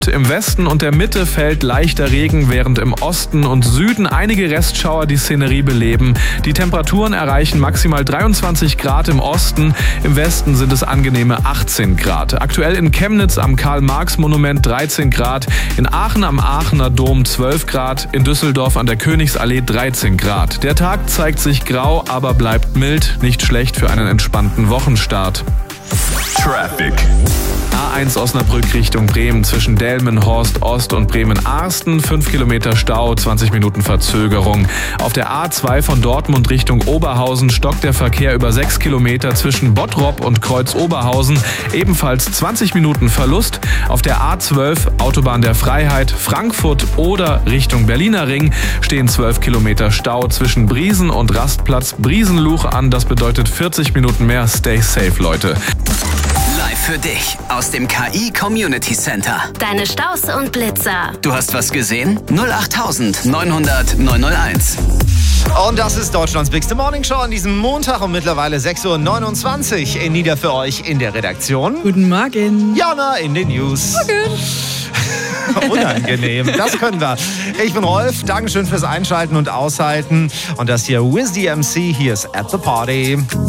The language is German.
Im Westen und der Mitte fällt leichter Regen, während im Osten und Süden einige Restschauer die Szenerie beleben. Die Temperaturen erreichen maximal 23 Grad im Osten, im Westen sind es angenehme 18 Grad. Aktuell in Chemnitz am Karl-Marx-Monument 13 Grad, in Aachen am Aachener Dom 12 Grad, in Düsseldorf an der Königsallee 13 Grad. Der Tag zeigt sich grau, aber bleibt mild, nicht schlecht für einen entspannten Wochenstart. Traffic. A1 Osnabrück Richtung Bremen zwischen Delmenhorst Ost und Bremen-Arsten. 5 Kilometer Stau, 20 Minuten Verzögerung. Auf der A2 von Dortmund Richtung Oberhausen stockt der Verkehr über 6 Kilometer zwischen Bottrop und Kreuz Oberhausen. Ebenfalls 20 Minuten Verlust. Auf der A12 Autobahn der Freiheit Frankfurt oder Richtung Berliner Ring stehen 12 Kilometer Stau zwischen Briesen und Rastplatz Briesenluch an. Das bedeutet 40 Minuten mehr. Stay safe, Leute. Live für dich aus dem KI Community Center. Deine Staus und Blitzer. Du hast was gesehen? 08900 901. Und das ist Deutschlands Bigste Morning Show an diesem Montag um mittlerweile 6.29 Uhr. Nieder für euch in der Redaktion. Guten Morgen. Jana in den News. Morgen. Unangenehm, das können wir. Ich bin Rolf, Dankeschön fürs Einschalten und Aushalten. Und das hier Wiz DMC, hier ist At the Party.